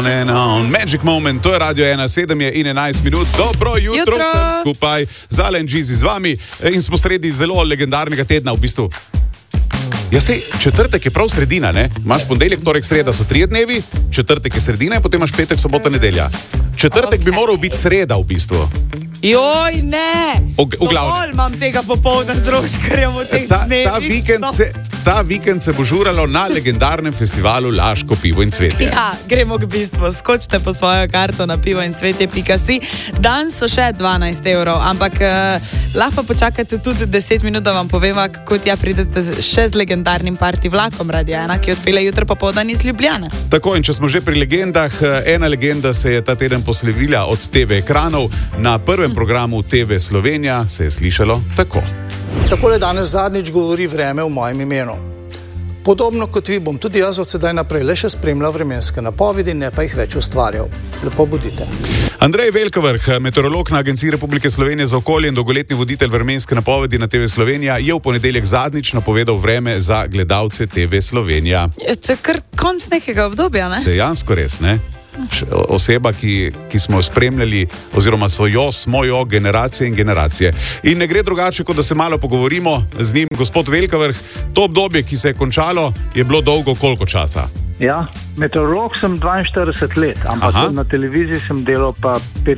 on and on. Magic Moment, to je Radio 1, 7 je in 11 minut. Dobro jutro vsem skupaj. Zalen Džizi z vami in smo sredi zelo legendarnega tedna v bistvu. Ja, sej, četrtek je prav sredina, ne? Imaš ponedeljek, torek, sreda so 3 dnevi, četrtek je sredina in potem imaš petek, sobota, nedelja. Četrtek bi moral biti sreda v bistvu. Joj, ne! Dovolj imam tega popolna z Roškarjem v teh dnevih. Ta vikend se bo žuralo na legendarnem festivalu Laško pivo in cvetje. Ja, gremo k bistvu. Skočite po svojo karto na pivoincvetje.si. Dan so še 12 evrov, ampak lahko počakate tudi 10 minut, da vam poveva, kako tja pridete še z legendarnim party vlakom Radio 1, ki odpelje jutro popoldan iz Ljubljane. Tako, in če smo že pri legendah, ena legenda se je ta teden poslovila od TV ekranov. Na prvem programu TV Slovenija se je slišalo tako. Takole danes zadnjič govori vreme v mojem imenu. Podobno kot vi bom tudi jaz od sedaj naprej le še spremljal vremenske napovedi, ne pa jih več ustvarjal. Lepo bodite. Andrej Velkavrh, meteorolog na Agenciji Republike Slovenije za okolje in dolgoletni voditelj vremenske napovedi na TV Slovenija, je v ponedeljek zadnjič napovedal vreme za gledalce TV Slovenija. To je kar konc nekega obdobja, ne? Dejansko res, ne? Oseba, ki smo jo spremljali, oziroma smo jo generacije in generacije. In ne gre drugače, kot da se malo pogovorimo z njim. Gospod Velkavrh, to obdobje, ki se je končalo, je bilo dolgo koliko časa? Ja, meteorolog sem 42 let, ampak na televiziji sem delal pa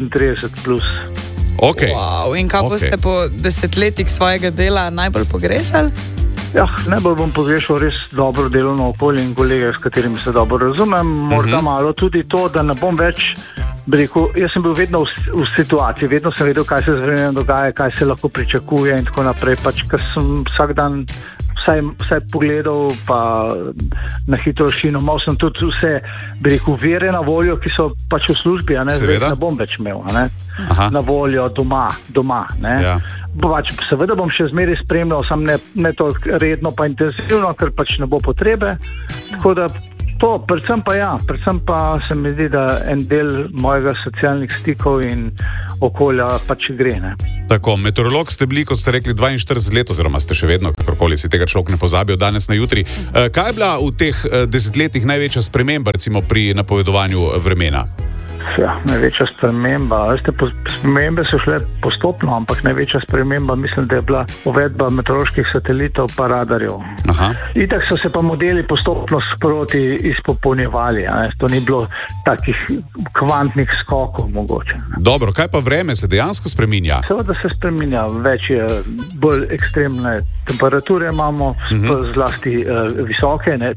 35 plus. Okay. Wow, in kako ste po desetletjih svojega dela najbolj pogrešali? Ja, najbolj bom pogrešal res dobro delovno okolje in kolege, s katerimi se dobro razumem. Morda malo tudi to, da ne bom več rekel, jaz sem bil vedno v situaciji, vedno sem vedel, kaj se z vremenom dogaja, kaj se lahko pričakuje in tako naprej. Pač, ker sem vsak dan vsaj pogledal, pa na hitro šino, malo sem tudi vse, vere na voljo, ki so pač v službi, a ne, zdaj ne bom več imel, a ne, na voljo doma, ne. Ja. Pač, seveda bom še zmeraj spremljal, sam ne to redno pa intenzivno, ker pač ne bo potrebe, tako da to, predvsem pa se mi zdi, da en del mojega socialnih stikov in okolja pač gre, ne. Tako, meteorolog ste bili, kot ste rekli, 42 let, oziroma ste še vedno, kakorkoli si tega človek ne pozabi od danes na jutri. Kaj je bila v teh desetletjih največja sprememba, recimo pri napovedovanju vremena? Ja, največja sprememba. Veste, spremembe so šle postopno, ampak največja sprememba mislim, da je bila uvedba meteoroloških satelitov pa radarjev. Itak so se pa modeli postopno sproti izpopolnjevali. To ni bilo takih kvantnih skokov mogoče. Dobro, kaj pa vreme se dejansko spreminja? Seveda se spreminja. Več je bolj ekstremne temperature imamo, zlasti visoke, ne,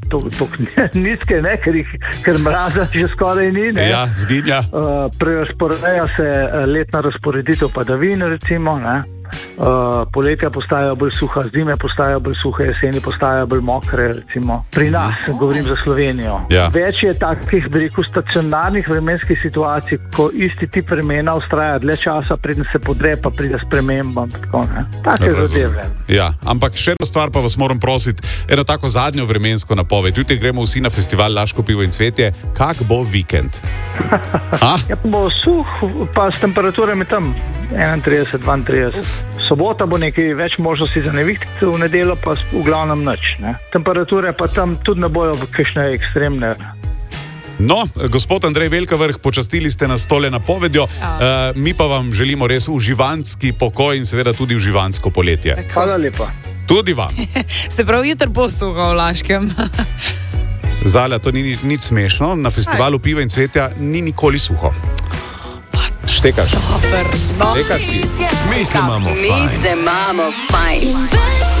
nizke, ne, ker mraza že skoraj ni, ne. Ja, zginja. Prerazporeja se letna razporeditev padavin, recimo, ne. Poletja postajajo bolj suha, zime postajajo bolj suhe, jeseni postajajo bolj mokre, recimo. Pri nas, govorim za Slovenijo. Ja. Več je takih, stacionarnih vremenskih situacij, ko isti tip vremena ustraja dlje časa, preden se podre, pa pride sprememba, tako, ne. Take zadeve. Ja, ampak še eno stvar pa vas moram prositi, eno tako zadnjo vremensko napoved. Jutri gremo vsi na festival Laško pivo in cvetje. Kak bo vikend? Ja, bo suh, pa s temperaturami tam 31, 32. Sobota bo nekaj več možnosti za nevihtice, v nedeljo pa v glavnem nič, ne. Temperature pa tam tudi ne bojo kakšne ekstremne. No, gospod Andrej Velkavrh, počastili ste nas tole napovedjo. Mi pa vam želimo res uživanski pokoj in seveda tudi uživansko poletje. Hvala lepa. Tudi vam. Ste prav jutro posuha v Laškem. Zala, to ni nič smešno. Na festivalu piva in cvetja ni nikoli suho. Štekaš. Štekaš ti. Mi se imamo fajn.